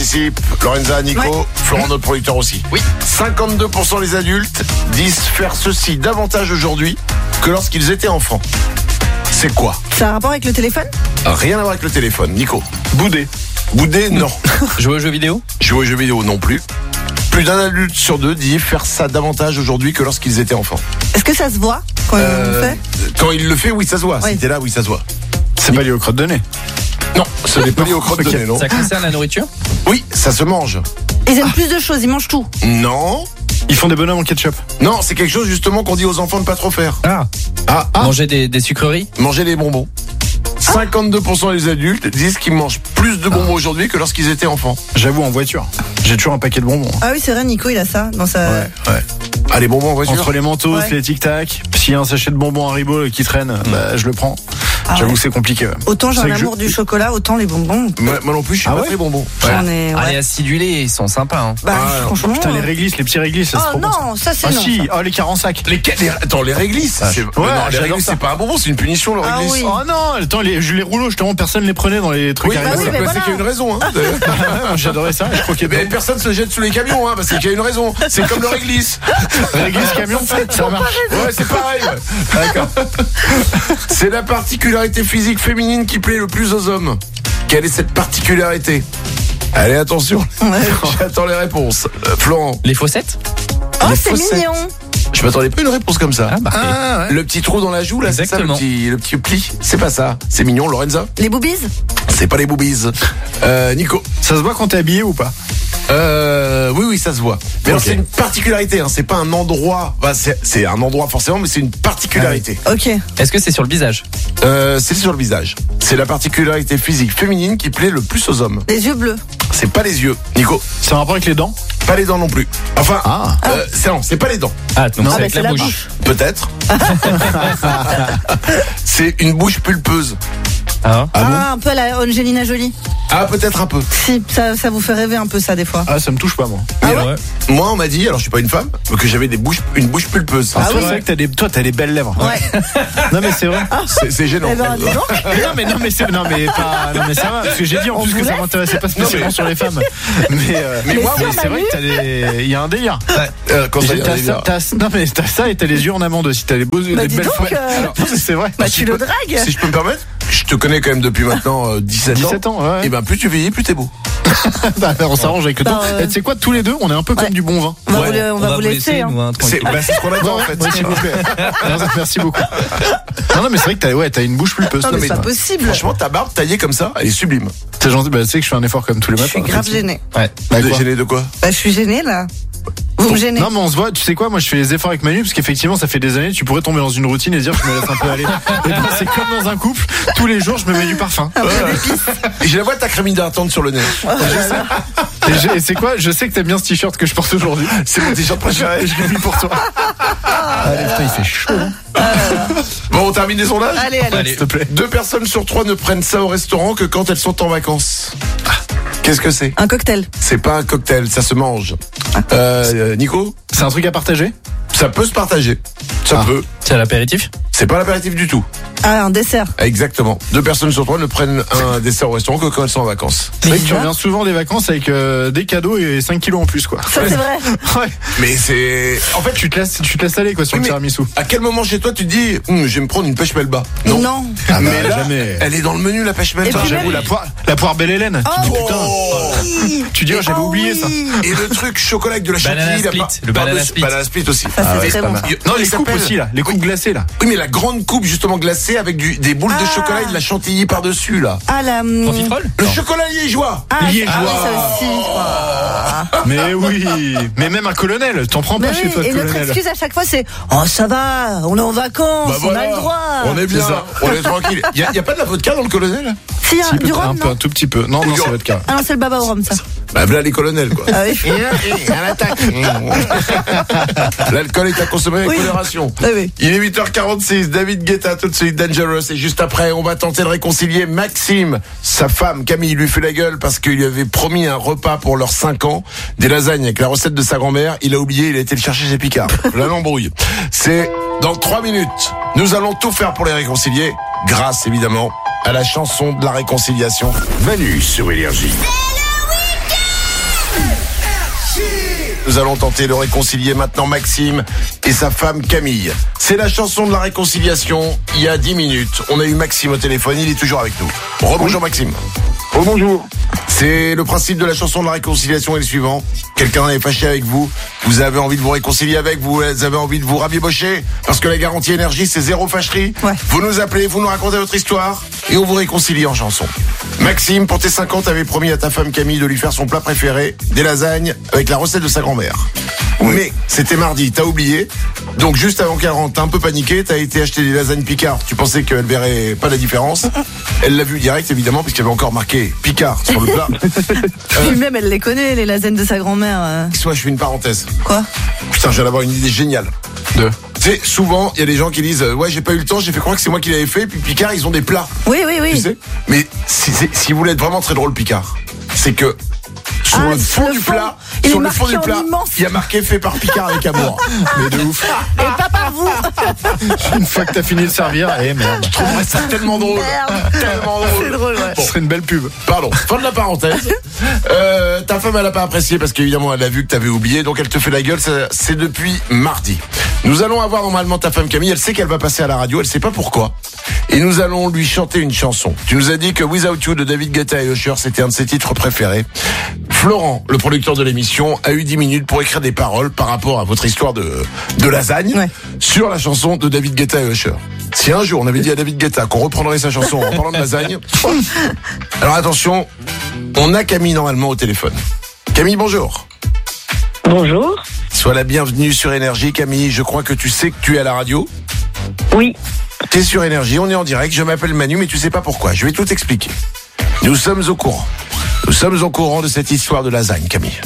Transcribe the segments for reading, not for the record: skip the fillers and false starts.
participent. Lorenza, Nico, Florent, notre producteur aussi. Oui. 52% des adultes disent faire ceci davantage aujourd'hui que lorsqu'ils étaient enfants. C'est quoi? Ça a un rapport avec le téléphone? Rien à voir avec le téléphone. Nico. Bouder. Bouder, non. Jouer aux jeux vidéo? Jouer aux jeux vidéo, non plus. Plus d'un adulte sur deux dit faire ça davantage aujourd'hui que lorsqu'ils étaient enfants. Est-ce que ça se voit quand il le fait? Quand il le fait, oui, ça se voit. Oui. Si t'es là, oui, ça se voit. C'est pas lié aux crottes de nez. Non, ce n'est pas lié aux crottes de nez, non. Ça concerne la nourriture? Oui, ça se mange. Ils aiment plus de choses, ils mangent tout. Non. Ils font des bonhommes en ketchup. Non, c'est quelque chose justement qu'on dit aux enfants de pas trop faire. Manger des sucreries? Manger des bonbons. 52% des adultes disent qu'ils mangent plus de bonbons aujourd'hui que lorsqu'ils étaient enfants. J'avoue, en voiture. J'ai toujours un paquet de bonbons. Ah oui, c'est vrai, Nico, il a ça dans sa... Ouais. Ah, les bonbons en voiture. Entre les Mentos, Ouais. les Tic Tac, s'il y a un sachet de bonbons Haribo qui traîne, je le prends. J'avoue que c'est compliqué. Ouais. Autant j'ai C'est un que amour du chocolat, autant les bonbons. Moi non plus, je suis Ah pas ouais très bonbon. J'en ai... Ah, les acidulés, ils sont sympas. Hein. Bah, Ah, franchement... Putain, les réglisses, les petits réglisses, ça se Oh trop bon, non, ça c'est Ah non. si, ça. oh les 40 sacs. Attends, les réglisses. Ah, c'est... ouais, non, les j'adore réglisses, ça. c'est pas un bonbon, c'est une punition, le Ah réglisse. oui. Oh non, attends, les rouleaux, justement, personne les prenait dans les trucs Oui, Haribo. oui, là. mais c'est voilà. qu'il y a une raison. Hein. J'adorais ça, je croquais Mais pas. personne se jette sous les camions, hein, parce qu'il y a une raison. C'est comme le réglisse. Réglisse camion, ça marche. Ouais, c'est pareil. Ouais. D'accord. C'est la particularité physique féminine qui plaît le plus aux hommes. Quelle est cette particularité? Allez, attention. J'attends les réponses. Florent. Les fossettes? Oh, Les c'est fossettes. mignon. Je m'attendais pas à une réponse comme ça. Ouais. Le petit trou dans la joue, là, c'est ça, Exactement. le petit pli. C'est pas ça. C'est mignon, Lorenza. Les boobies? C'est pas les boobies. Nico. Ça se voit quand t'es habillé ou pas? Oui, ça se voit. Mais alors, Ok. c'est une particularité, hein. C'est pas un endroit. Bah, c'est un endroit forcément, mais c'est une particularité. Ok. Est-ce que c'est sur le visage? C'est sur le visage. C'est la particularité physique féminine qui plaît le plus aux hommes. Les yeux bleus. C'est pas les yeux. Nico. C'est un rapport avec les dents? Pas les dents non plus. Enfin, Ah. c'est pas les dents. Ah, donc Ah, c'est bah, avec c'est la la bouche. bouche. Peut-être. C'est une bouche pulpeuse. Ah. Ah, un peu à la Angelina Jolie. Ah, peut-être un peu. Si, ça vous fait rêver un peu ça des fois. Ah, ça me touche pas, moi. Mais ouais. moi, on m'a dit, alors je suis pas une femme, mais que j'avais une bouche pulpeuse. Ah, oui. toi, c'est vrai que t'as des belles lèvres. Ouais. Non, mais c'est vrai. C'est gênant. Eh ben, dis donc. Non mais ça va parce que j'ai dit en On plus vous que ça laisse m'intéressait pas spécialement sur les femmes. Mais moi, sur c'est vrai Manu. que il y a un délire. Quand ça, Non mais t'as ça et t'as les yeux en amande aussi. T'as les beaux Bah, des dis belles donc, fouettes. alors, C'est vrai. Bah, tu le dragues. Si je peux me permettre, je te connais quand même depuis maintenant 17 ans. 17 ans, ouais. Et ben plus tu vieillis, plus t'es beau. Bah, on s'arrange avec le temps. Bah, Et tu sais quoi, tous les deux, on est un peu Ouais. comme du bon vin. On va vous laisser. Hein. nous, hein, C'est tranquille. ce qu'on attend en fait. Ouais, s'il vous plaît. Merci beaucoup. Non mais c'est vrai que t'as une bouche pulpeuse. Non, mais c'est toi. pas possible. Franchement, ta barbe taillée comme ça, elle est sublime. C'est gentil. Bah, tu sais que je fais un effort comme tous les Je matins. suis grave gênée. Ouais. Bah, quoi Gêné de quoi? Bah, je suis gênée là. Vous me gênez. Non mais on se voit, tu sais quoi, moi je fais les efforts avec Manu parce qu'effectivement ça fait des années, tu pourrais tomber dans une routine et dire je me laisse un peu aller. Et ben, c'est comme dans un couple, tous les jours je me mets du parfum. Et je la vois ta crème hydratante sur le nez. Et c'est quoi, je sais que t'aimes bien ce t-shirt que je porte aujourd'hui. C'est mon t-shirt préféré. Je l'ai mis pour toi. Allez putain il fait chaud. Hein. Bon, on termine les sondages? Allez. S'il te plaît. 2 personnes sur 3 ne prennent ça au restaurant que quand elles sont en vacances. Qu'est-ce que c'est? Un cocktail. C'est pas un cocktail, ça se mange. Nico? C'est un truc à partager? Ça peut se partager. Ça peut. C'est à l'apéritif? C'est pas l'apéritif du tout. Ah, un dessert. Exactement. 2 personnes sur 3 ne prennent un dessert au restaurant que quand elles sont en vacances. C'est vrai que tu bizarre. reviens souvent des vacances avec des cadeaux et 5 kilos en plus quoi. Ça, c'est vrai. Ouais. Mais c'est... En fait tu te laisses aller quoi sur Oui, le mais- tiramisu. À quel moment chez toi tu te dis je vais me prendre une pêche melba? Non. Ah Mais là, jamais. elle est dans le menu la pêche melba. Et puis J'avoue même- la poire belle Hélène. Tu te dis, putain. Oui. Tu dis j'avais Oh, oublié oui. ça. Et le truc chocolat avec de la Banana chantilly. split, le banana split. Banana split aussi. Ça, c'est très bon. Ça. Non les coupes aussi là, les coupes glacées là. Oui, mais la grande coupe justement glacée avec des boules de chocolat et de la chantilly par-dessus là. Ah, la... Profiterole? Le chocolat liégeois. Ah, Liégeois. ah oui, ça aussi. Mais oui, mais même un colonel, t'en prends Mais pas chez oui, toi et le notre colonel. excuse à chaque fois, c'est oh, ça va, on est en vacances, Bah on a voilà. le droit. On est bien, C'est ça. on est tranquille. Y a pas de la vodka dans le colonel? Si, Si, du peut-être rhum, un peu, non un tout petit peu. Non, c'est votre cas. Ah non, c'est le baba au rhum, ça. Bah voilà les colonels quoi. Ah oui. À l'attaque. L'alcool est à consommer avec Oui. modération. Oui, oui. Il est 8h46, David Guetta tout de suite, Dangerous. Et juste après, on va tenter de réconcilier Maxime. Sa femme, Camille, lui fait la gueule parce qu'il lui avait promis un repas pour leurs 5 ans. Des lasagnes avec la recette de sa grand-mère. Il a oublié, il a été le chercher chez Picard. Là, l'embrouille. C'est dans 3 minutes. Nous allons tout faire pour les réconcilier. Grâce, évidemment, à la chanson de la réconciliation. Manu sur Énergie. Nous allons tenter de réconcilier maintenant Maxime et sa femme Camille. C'est la chanson de la réconciliation. Il y a 10 minutes, on a eu Maxime au téléphone, il est toujours avec nous. Rebonjour Maxime. Bonjour. C'est le principe de la chanson de la réconciliation est le suivant. Quelqu'un est fâché avec vous, vous avez envie de vous réconcilier avec, vous avez envie de vous rabibocher, parce que la garantie énergie c'est 0 fâcherie. Ouais. Vous nous appelez, vous nous racontez votre histoire, et on vous réconcilie en chanson. Maxime, pour tes 5 ans, t'avais promis à ta femme Camille de lui faire son plat préféré, des lasagnes, avec la recette de sa grand-mère. Oui. Mais c'était mardi, t'as oublié. Donc juste avant qu'elle rentre, t'as un peu paniqué, t'as été acheter des lasagnes Picard. Tu pensais qu'elle verrait pas la différence. Elle l'a vu direct évidemment, puisqu'il y avait encore marqué Picard sur le plat. Puis même, elle les connaît, les lasagnes de sa grand-mère. Soit je fais une parenthèse. Quoi? Putain, je viens d'avoir une idée géniale. Tu sais, souvent, il y a des gens qui disent ouais, j'ai pas eu le temps, j'ai fait croire que c'est moi qui l'avais fait, puis Picard, ils ont des plats. Oui. Tu sais. Mais si vous voulez être vraiment très drôle, Picard, c'est que sur le fond du plat, il y a marqué fait par Picard avec amour. Mais de ouf. Et pas par vous. Une fois que t'as fini de servir, merde. Je trouverais ça tellement drôle. Tellement drôle. C'est drôle, ouais. Ce serait une belle pub. Pardon, fin de la parenthèse. Ta femme, elle a pas apprécié parce qu'évidemment, elle a vu que t'avais oublié, donc elle te fait la gueule. C'est depuis mardi. Nous allons avoir normalement ta femme Camille. Elle sait qu'elle va passer à la radio, elle sait pas pourquoi. Et nous allons lui chanter une chanson. Tu nous as dit que Without You de David Guetta et Usher, c'était un de ses titres préférés. Florent, le producteur de l'émission, a eu 10 minutes pour écrire des paroles par rapport à votre histoire de lasagne sur la chanson de David Guetta et Usher. Si un jour on avait dit à David Guetta qu'on reprendrait sa chanson en parlant de lasagne, alors attention, on a Camille normalement au téléphone. Camille, bonjour. Bonjour. Sois la bienvenue sur Énergie. Camille, je crois que tu sais que tu es à la radio. Oui. T'es sur Énergie, on est en direct, je m'appelle Manu, mais tu sais pas pourquoi. Je vais tout expliquer. Nous sommes au courant. Nous sommes au courant de cette histoire de lasagne, Camille.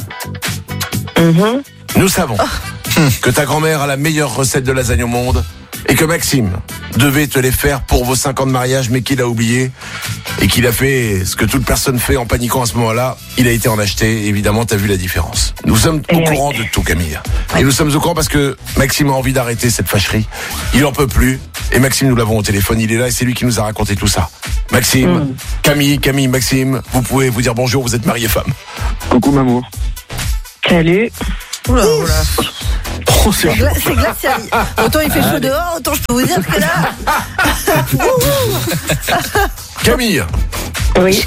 Nous savons que ta grand-mère a la meilleure recette de lasagne au monde et que Maxime devait te les faire pour vos 5 ans de mariage, mais qu'il a oublié et qu'il a fait ce que toute personne fait en paniquant à ce moment-là. Il a été en acheter, évidemment, t'as vu la différence. Nous sommes au courant de tout, Camille. Et nous sommes au courant parce que Maxime a envie d'arrêter cette fâcherie. Il en peut plus. Et Maxime, nous l'avons au téléphone, il est là et c'est lui qui nous a raconté tout ça. Maxime, Camille, Maxime, vous pouvez vous dire bonjour, vous êtes mari et femme. Coucou Mamour. Salut. Oula. Oh, C'est glacial. Autant il fait chaud dehors, autant je peux vous dire que là. Camille. Oui.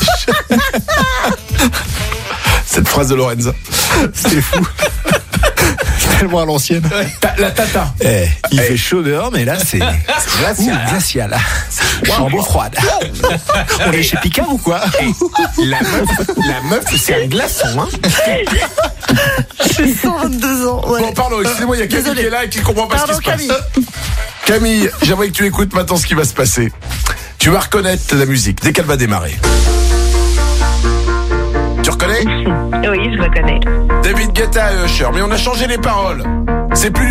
Cette phrase de Lorenza. C'était fou. Tellement à l'ancienne. La tata. Il fait chaud dehors, mais là, c'est glacial. Chambre froide. On est chez Picard ou quoi? La meuf, c'est un glaçon, hein. J'ai 122 ans. Ouais. Bon, pardon, excusez-moi, il y a Camille qui est là et qui ne comprend pas ce qui se passe. Camille. Camille, j'aimerais que tu écoutes maintenant ce qui va se passer. Tu vas reconnaître la musique dès qu'elle va démarrer. Tu reconnais? Oui, je reconnais. David Guetta et Usher, mais on a changé les paroles. C'est plus